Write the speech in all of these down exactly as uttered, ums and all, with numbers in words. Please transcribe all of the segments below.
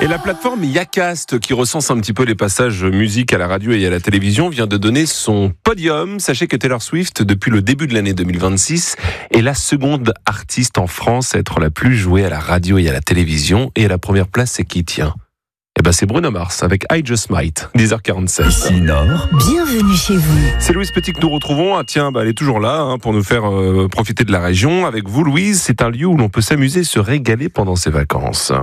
Et la plateforme Yacast, qui recense un petit peu les passages musique à la radio et à la télévision, vient de donner son podium. Sachez que Taylor Swift, depuis le début de l'année deux mille vingt-six, est la seconde artiste en France à être la plus jouée à la radio et à la télévision. Et à la première place, c'est qui tient ? Eh ben c'est Bruno Mars avec I Just Might, dix heures quarante-sept. Ici Nord. Bienvenue chez vous. C'est Louise Petit que nous retrouvons. Ah tiens, bah, elle est toujours là hein, pour nous faire euh, profiter de la région. Avec vous, Louise, c'est un lieu où l'on peut s'amuser et se régaler pendant ses vacances.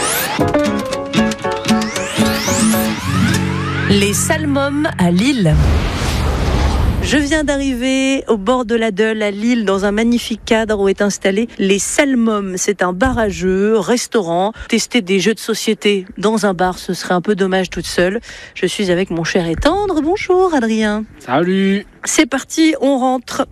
Les Salmômes à Lille. Je viens d'arriver au bord de la Deule à Lille dans un magnifique cadre où est installé les Salmômes. C'est un bar à jeux, restaurant. Tester des jeux de société dans un bar, ce serait un peu dommage toute seule. Je suis avec mon cher et tendre. Bonjour Adrien. Salut. C'est parti, on rentre.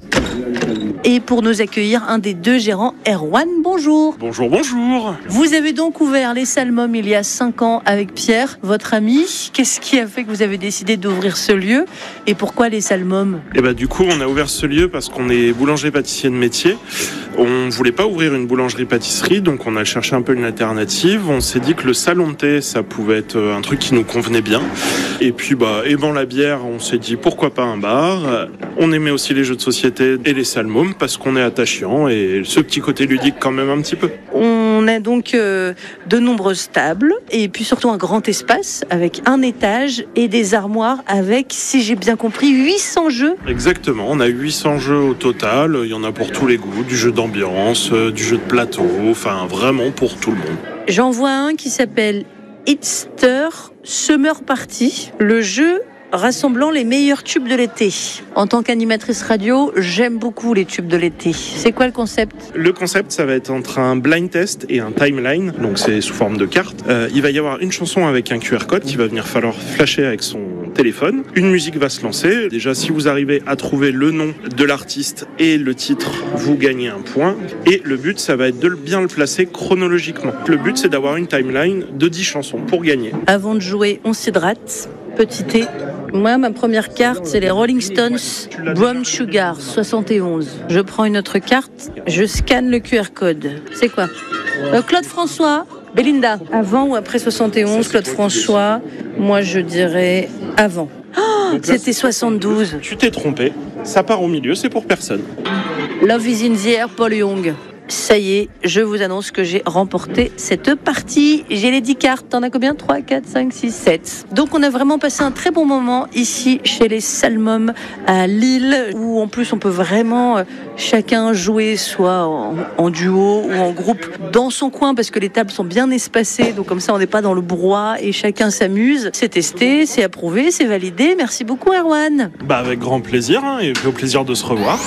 Et pour nous accueillir, un des deux gérants, Erwan, bonjour. Bonjour, bonjour. Vous avez donc ouvert les Salmômes il y a cinq ans avec Pierre, votre ami. Qu'est-ce qui a fait que vous avez décidé d'ouvrir ce lieu ? Et pourquoi les Salmômes ? Et bah du coup, on a ouvert ce lieu parce qu'on est boulanger-pâtissier de métier. On voulait pas ouvrir une boulangerie-pâtisserie, donc on a cherché un peu une alternative. On s'est dit que le salon de thé, ça pouvait être un truc qui nous convenait bien. Et puis, bah, aimant la bière, on s'est dit pourquoi pas un bar. On aimait aussi les jeux de société et les Salmômes parce qu'on est attachant et ce petit côté ludique quand même un petit peu. On a donc euh, de nombreuses tables et puis surtout un grand espace avec un étage et des armoires avec, si j'ai bien compris, huit cents jeux. Exactement, on a huit cents jeux au total. Il y en a pour tous les goûts, du jeu d'ambiance, du jeu de plateau, enfin vraiment pour tout le monde. J'en vois un qui s'appelle Hitster Summer Party. Le jeu rassemblant les meilleurs tubes de l'été. En tant qu'animatrice radio, j'aime beaucoup les tubes de l'été. C'est quoi le concept ? Le concept, ça va être entre un blind test et un timeline, donc c'est sous forme de carte. Euh, il va y avoir une chanson avec un Q R code qu'il va venir falloir flasher avec son téléphone. Une musique va se lancer. Déjà, si vous arrivez à trouver le nom de l'artiste et le titre, vous gagnez un point. Et le but, ça va être de bien le placer chronologiquement. Le but, c'est d'avoir une timeline de dix chansons pour gagner. Avant de jouer, on s'hydrate. Petit thé. Moi, ma première carte, c'est les Rolling Stones Brown Sugar soixante et onze. Je prends une autre carte, je scanne le Q R code. C'est quoi ? euh, Claude François, Belinda. Avant ou après soixante et onze, Claude François ? Moi, je dirais avant. Oh, c'était soixante-douze. Tu t'es trompé. Ça part au milieu, c'est pour personne. Love is in the air, Paul Young. Ça y est, je vous annonce que j'ai remporté cette partie. J'ai les dix cartes. T'en as combien ? trois, quatre, cinq, six, sept. Donc on a vraiment passé un très bon moment ici chez les Salmômes à Lille, où en plus on peut vraiment euh, chacun jouer soit en, en duo ou en groupe dans son coin parce que les tables sont bien espacées. Donc comme ça on n'est pas dans le brouhaha et chacun s'amuse. C'est testé, c'est approuvé, c'est validé. Merci beaucoup Erwan. Bah avec grand plaisir hein, et au plaisir de se revoir.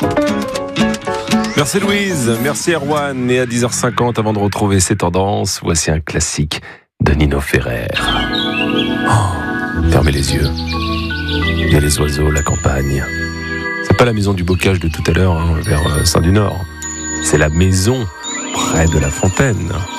Merci Louise, merci Erwan. Et à dix heures cinquante, avant de retrouver ces tendances, voici un classique de Nino Ferrer. Oh, fermez les yeux. Il y a les oiseaux, la campagne. C'est pas la maison du bocage de tout à l'heure, hein, vers Saint-du-Nord. C'est la maison près de la fontaine.